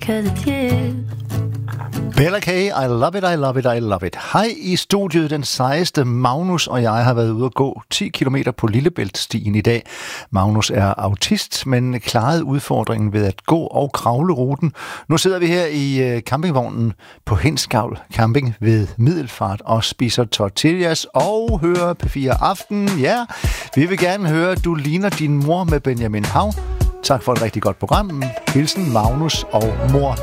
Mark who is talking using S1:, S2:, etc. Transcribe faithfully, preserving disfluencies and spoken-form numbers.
S1: 'cause it's you.
S2: Bella K, I love it, I love it, I love it. Hej i studiet, den sejeste Magnus og jeg har været ude at gå ti kilometer på Lillebæltstien i dag. Magnus er autist, men klarede udfordringen ved at gå og kravle ruten. Nu sidder vi her i campingvognen på Hindsgavl Camping ved Middelfart og spiser tortillas og hører P fire Aften. Ja, vi vil gerne høre, du ligner din mor med Benjamin Hav. Tak for et rigtig godt program. Hilsen Magnus og mor